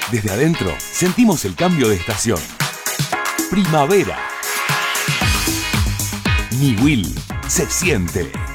Desde adentro sentimos el cambio de estación. Primavera. Ñiwil se siente.